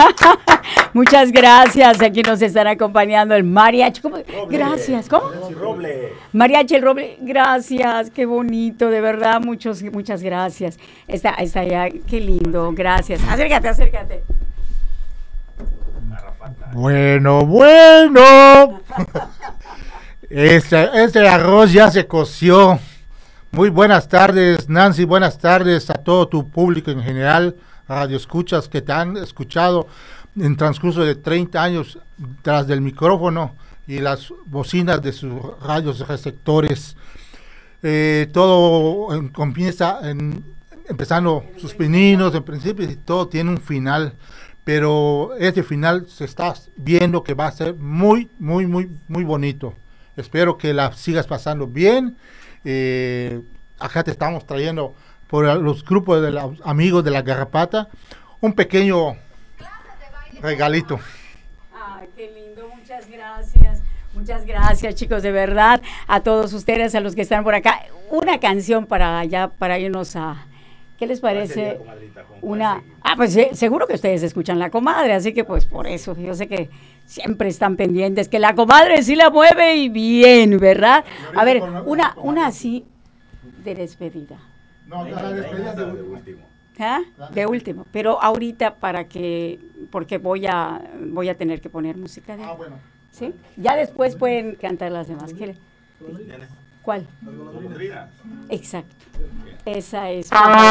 Muchas gracias. Aquí nos están acompañando el mariachi. ¿Cómo? Gracias. ¿Cómo? Roble. Mariachi el Roble. Gracias. Qué bonito, de verdad. Muchas gracias. Está ya. Qué lindo. Gracias. Acércate. Bueno. Este arroz ya se coció. Muy buenas tardes, Nancy. Buenas tardes a todo tu público en general, radio escuchas que te han escuchado en transcurso de 30 años tras del micrófono y las bocinas de sus radios receptores. Todo comienza empezando sus pininos, en principio, y todo tiene un final. Pero este final se está viendo que va a ser muy bonito. Espero que la sigas pasando bien. Acá te estamos trayendo por los grupos de los amigos de la Garrapata un pequeño regalito. Ay, qué lindo, muchas gracias chicos, de verdad, a todos ustedes, a los que están por acá. Una canción para irnos a... ¿Qué les parece? Pues seguro que ustedes escuchan La Comadre, así que pues por eso, yo sé que siempre están pendientes, que La Comadre sí la mueve y bien, ¿verdad? A ver, una así de despedida. No, la despedida de último. ¿Ah? De último, pero ahorita porque voy a tener que poner música de... Bueno. ¿Sí? Ya después pueden cantar las demás. ¿Cuál? Exacto. Esa es.